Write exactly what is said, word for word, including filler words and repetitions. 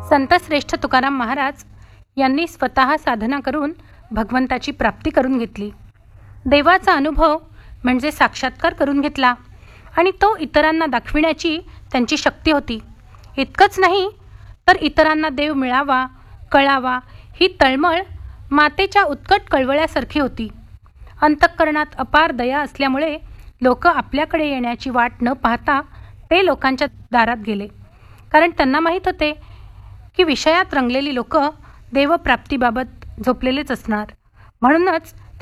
संतश्रेष्ठ तुकाराम महाराज यांनी स्वतः साधना करून भगवंताची प्राप्ती करून घेतली. देवाचा अनुभव म्हणजे साक्षात्कार करून घेतला आणि तो इतरांना दाखविण्याची त्यांची शक्ती होती. इतकंच नाही तर इतरांना देव मिळावा, कळावा ही तळमळ मातेच्या उत्कट कळवळ्यासारखी होती. अंतःकरणात अपार दया असल्यामुळे लोक आपल्याकडे येण्याची वाट न पाहता ते लोकांच्या दारात गेले, कारण त्यांना माहीत होते की विषयात रंगलेली लोक देवप्राप्तीबाबत झोपलेलेच असणार. म्हणूनच